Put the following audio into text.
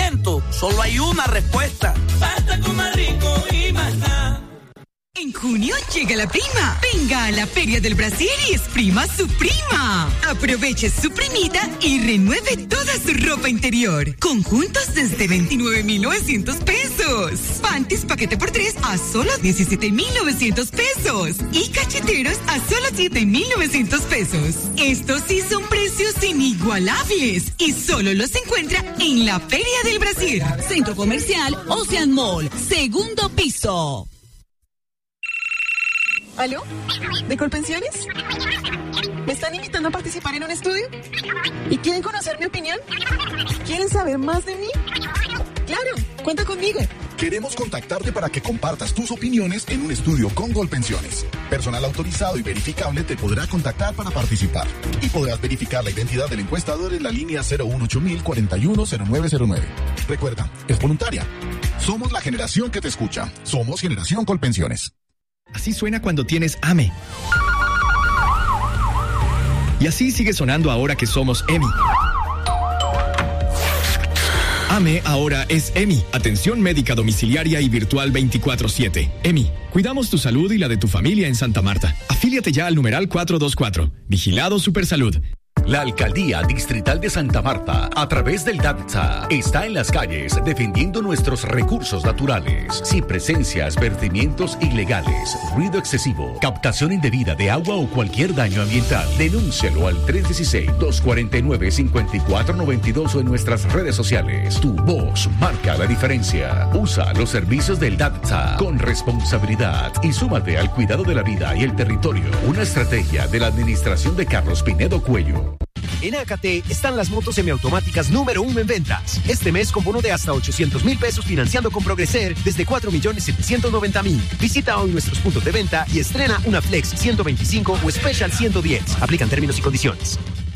alimento, solo hay una respuesta. Pasta con más rico y más nada. En junio llega la prima. Venga a la Feria del Brasil y exprima su prima. Aproveche su primita y renueve toda su ropa interior. Conjuntos desde 29,900 pesos. Panties paquete por 3 a solo 17,900 pesos. Y cacheteros a solo 7,900 pesos. Estos sí son precios inigualables y solo los encuentra en la Feria del Brasil. Centro Comercial Ocean Mall, segundo piso. ¿Aló? ¿De Colpensiones? ¿Me están invitando a participar en un estudio? ¿Y quieren conocer mi opinión? ¿Quieren saber más de mí? ¡Claro! ¡Cuenta conmigo! Queremos contactarte para que compartas tus opiniones en un estudio con Colpensiones. Personal autorizado y verificable te podrá contactar para participar. Y podrás verificar la identidad del encuestador en la línea 018 410909. Recuerda, es voluntaria. Somos la generación que te escucha. Somos Generación Colpensiones. Así suena cuando tienes AME. Y así sigue sonando ahora que somos EMI. AME ahora es EMI, Atención Médica Domiciliaria y Virtual 24/7. EMI, cuidamos tu salud y la de tu familia en Santa Marta. Afíliate ya al numeral 424. Vigilado Supersalud. La Alcaldía Distrital de Santa Marta, a través del DATSA, está en las calles defendiendo nuestros recursos naturales. Si presencias vertimientos ilegales, ruido excesivo, captación indebida de agua o cualquier daño ambiental, denúncialo al 316-249-5492 o en nuestras redes sociales. Tu voz marca la diferencia. Usa los servicios del DATSA con responsabilidad y súmate al cuidado de la vida y el territorio. Una estrategia de la administración de Carlos Pinedo Cuello. En AKT están las motos semiautomáticas número 1 en ventas. Este mes con bono de hasta 800,000 pesos financiando con Progreser desde 4,790,000. Visita hoy nuestros puntos de venta y estrena una Flex 125 o Special 110. Aplican términos y condiciones.